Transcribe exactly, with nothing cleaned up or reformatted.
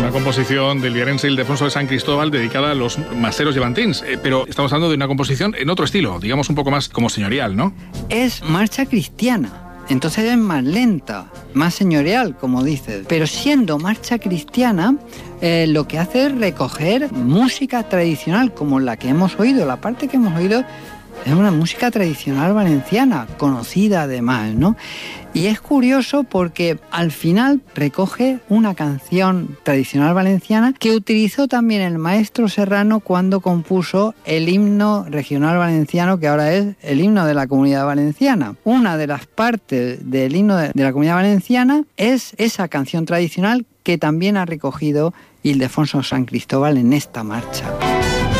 una composición del viarense Ildefonso de San Cristóbal dedicada a los maseros llevantins, eh, pero estamos hablando de una composición en otro estilo, digamos un poco más como señorial, ¿no? Es marcha cristiana. Entonces es más lenta, más señorial, como dices. Pero siendo marcha cristiana, eh, lo que hace es recoger música tradicional, como la que hemos oído. La parte que hemos oído es una música tradicional valenciana, conocida además, ¿no? Y es curioso porque al final recoge una canción tradicional valenciana que utilizó también el maestro Serrano cuando compuso el himno regional valenciano, que ahora es el himno de la Comunidad Valenciana. Una de las partes del himno de, de la Comunidad Valenciana es esa canción tradicional que también ha recogido Ildefonso San Cristóbal en esta marcha.